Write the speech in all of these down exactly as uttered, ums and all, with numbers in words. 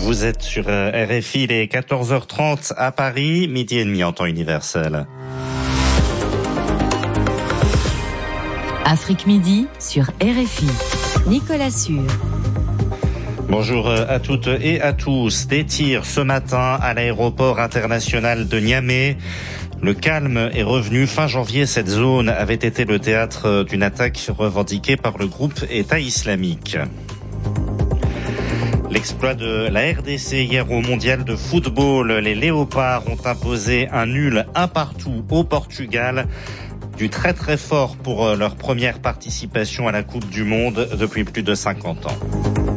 Vous êtes sur R F I, il est quatorze heures trente à Paris, midi et demi en temps universel. Afrique Midi sur R F I. Nicolas Sûr. Bonjour à toutes et à tous. Des tirs ce matin à l'aéroport international de Niamey. Le calme est revenu. Fin janvier, cette zone avait été le théâtre d'une attaque revendiquée par le groupe État islamique. L'exploit de la R D C hier au mondial de football. Les Léopards ont imposé un nul un partout au Portugal. Du très très fort pour leur première participation à la Coupe du Monde depuis plus de cinquante ans.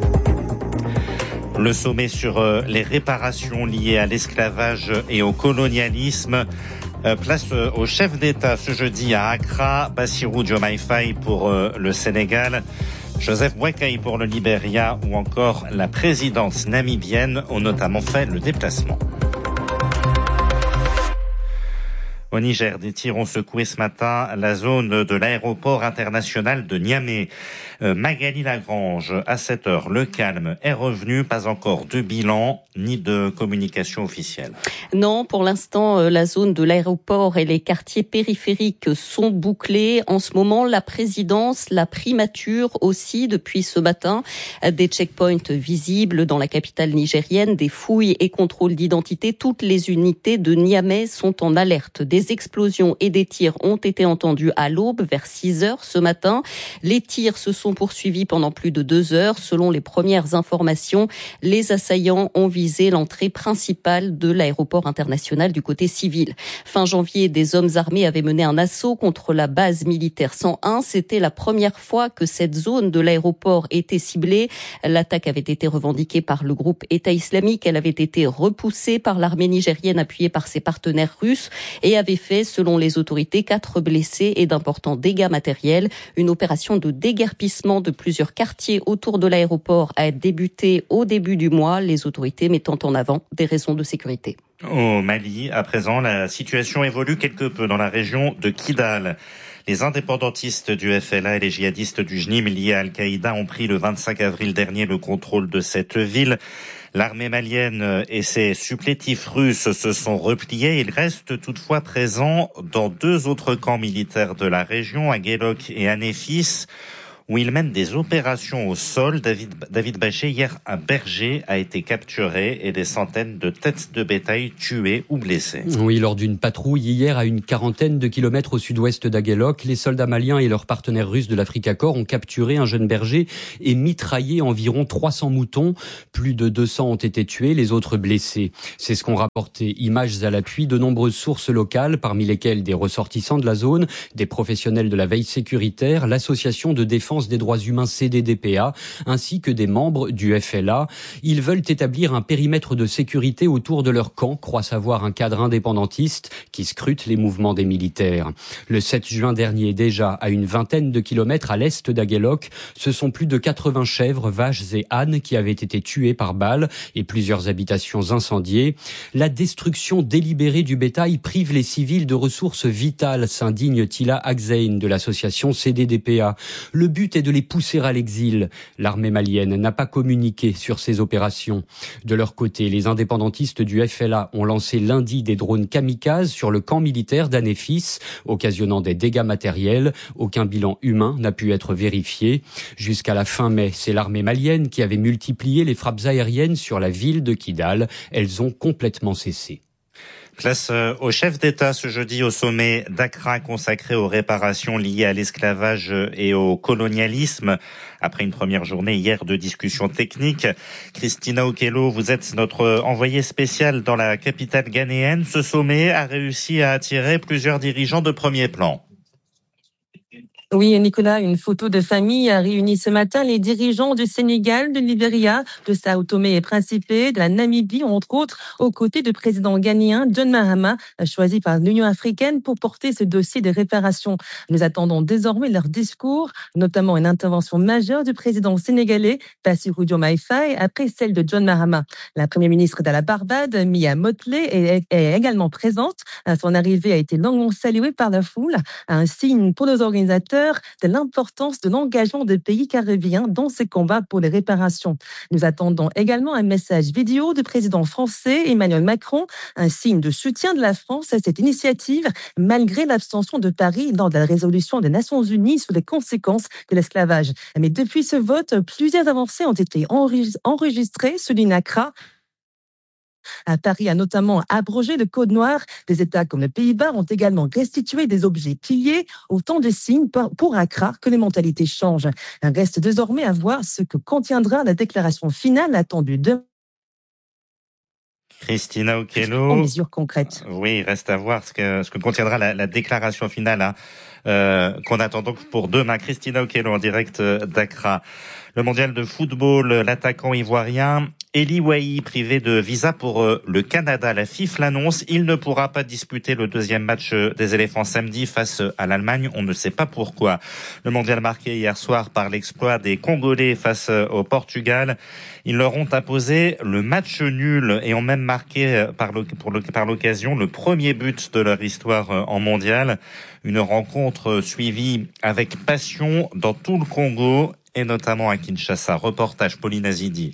Le sommet sur les réparations liées à l'esclavage et au colonialisme. Place au chef d'État ce jeudi à Accra, Bassirou Diomaye Faye pour le Sénégal, Joseph Boakai pour le Libéria ou encore la présidence namibienne ont notamment fait le déplacement. Au Niger, des tirs ont secoué ce matin la zone de l'aéroport international de Niamey. Euh, Magali Lagrange, à sept heures, le calme est revenu, pas encore de bilan ni de communication officielle. Non, pour l'instant, la zone de l'aéroport et les quartiers périphériques sont bouclés. En ce moment, la présidence, la primature aussi, depuis ce matin, des checkpoints visibles dans la capitale nigérienne, des fouilles et contrôles d'identité. Toutes les unités de Niamey sont en alerte. Des explosions et des tirs ont été entendus à l'aube, vers six heures ce matin. Les tirs se sont poursuivis pendant plus de deux heures. Selon les premières informations, les assaillants ont visé l'entrée principale de l'aéroport international du côté civil. Fin janvier, des hommes armés avaient mené un assaut contre la base militaire cent un. C'était la première fois que cette zone de l'aéroport était ciblée. L'attaque avait été revendiquée par le groupe État islamique. Elle avait été repoussée par l'armée nigérienne appuyée par ses partenaires russes et avait fait, selon les autorités, quatre blessés et d'importants dégâts matériels. Une opération de déguerpissement de plusieurs quartiers autour de l'aéroport a débuté au début du mois, les autorités mettant en avant des raisons de sécurité. Au Mali, à présent, la situation évolue quelque peu dans la région de Kidal. Les indépendantistes du F L A et les djihadistes du J N I M liés à Al-Qaïda ont pris le vingt-cinq avril dernier le contrôle de cette ville. L'armée malienne et ses supplétifs russes se sont repliés. Ils restent toutefois présents dans deux autres camps militaires de la région, à Guelok et à Néfis, où ils mènent des opérations au sol. David, David Bachet, hier, un berger a été capturé et des centaines de têtes de bétail tuées ou blessées. Oui, lors d'une patrouille hier à une quarantaine de kilomètres au sud-ouest d'Aguelok, les soldats maliens et leurs partenaires russes de l'Africacor ont capturé un jeune berger et mitraillé environ trois cents moutons. Plus de deux cents ont été tués, les autres blessés. C'est ce qu'ont rapporté, images à l'appui, de nombreuses sources locales, parmi lesquelles des ressortissants de la zone, des professionnels de la veille sécuritaire, l'association de défense des droits humains C D D P A, ainsi que des membres du F L A. Ils veulent établir un périmètre de sécurité autour de leur camp, croient savoir un cadre indépendantiste qui scrute les mouvements des militaires. Le sept juin dernier, déjà, à une vingtaine de kilomètres à l'est d'Aguelok, ce sont plus de quatre-vingts chèvres, vaches et ânes qui avaient été tués par balles et plusieurs habitations incendiées. La destruction délibérée du bétail prive les civils de ressources vitales, s'indigne Tila Agzein de l'association C D D P A. Le but est de les pousser à l'exil. L'armée malienne n'a pas communiqué sur ces opérations. De leur côté, les indépendantistes du F L A ont lancé lundi des drones kamikazes sur le camp militaire d'Anéfis, occasionnant des dégâts matériels. Aucun bilan humain n'a pu être vérifié. Jusqu'à la fin mai, c'est l'armée malienne qui avait multiplié les frappes aériennes sur la ville de Kidal. Elles ont complètement cessé. Place au chef d'État ce jeudi au sommet d'Accra consacré aux réparations liées à l'esclavage et au colonialisme. Après une première journée hier de discussions techniques, Christina Okello, vous êtes notre envoyée spéciale dans la capitale ghanéenne. Ce sommet a réussi à attirer plusieurs dirigeants de premier plan. Oui, Nicolas, une photo de famille a réuni ce matin les dirigeants du Sénégal, de Libéria, de Sao Tomé et Principe, de la Namibie, entre autres, aux côtés du président ghanéen John Mahama, choisi par l'Union africaine pour porter ce dossier de réparation. Nous attendons désormais leur discours, notamment une intervention majeure du président sénégalais, Bassirou Diomaye Faye, après celle de John Mahama. La première ministre de la Barbade, Mia Mottley, est, est également présente. Son arrivée a été longuement saluée par la foule, un signe pour les organisateurs révélateur de l'importance de l'engagement des pays caribéens dans ces combats pour les réparations. Nous attendons également un message vidéo du président français Emmanuel Macron, un signe de soutien de la France à cette initiative, malgré l'abstention de Paris lors de la résolution des Nations Unies sur les conséquences de l'esclavage. Mais depuis ce vote, plusieurs avancées ont été enregistrées, souligne Accra. Paris a notamment abrogé le code noir. Des États comme les Pays-Bas ont également restitué des objets pillés, autant de signes pour Accra que les mentalités changent. Il reste désormais à voir ce que contiendra la déclaration finale attendue demain. Christina Okello. En mesures concrètes. Oui, il reste à voir ce que, ce que contiendra la, la déclaration finale hein, euh, qu'on attend donc pour demain. Christina Okello en direct d'Accra. Le mondial de football, l'attaquant ivoirien Eli Wahi, privé de visa pour euh, le Canada. La FIFA l'annonce, il ne pourra pas disputer le deuxième match des éléphants samedi face à l'Allemagne. On ne sait pas pourquoi. Le mondial marqué hier soir par l'exploit des Congolais face au Portugal. Ils leur ont imposé le match nul et ont même marqué par, le, pour le, par l'occasion le premier but de leur histoire en mondial. Une rencontre suivie avec passion dans tout le Congo et notamment à Kinshasa. Reportage Pauline Azidi.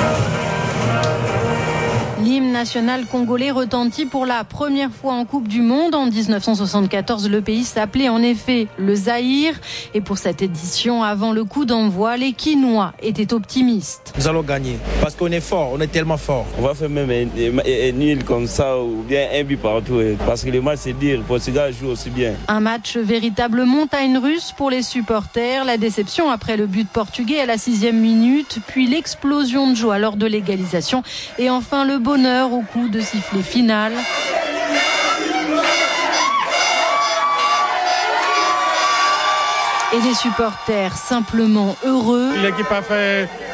L'hymne national congolais retentit pour la première fois en Coupe du Monde. En dix-neuf cent soixante-quatorze, le pays s'appelait en effet le Zaïre. Et pour cette édition, avant le coup d'envoi, les Quinois étaient optimistes. Nous allons gagner parce qu'on est fort, on est tellement fort. On va faire même un, un, un nul comme ça ou bien un but partout. Parce que le match, c'est dire, le Portugal joue aussi bien. Un match véritable montagne russe pour les supporters. La déception après le but portugais à la sixième minute, puis l'explosion de joie lors de l'égalisation. Et enfin le bonheur au coup de sifflet final. Et des supporters simplement heureux. L'équipe a fait